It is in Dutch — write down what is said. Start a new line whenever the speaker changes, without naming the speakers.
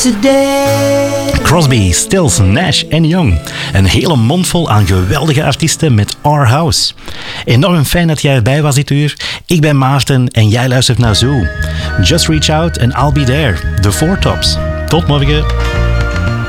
Crosby, Stills, Nash en Young. Een hele mondvol aan geweldige artiesten met Our House. Enorm fijn dat jij erbij was dit uur. Ik ben Maarten en jij luistert naar Zoo. Just reach out and I'll be there. The Four Tops. Tot morgen.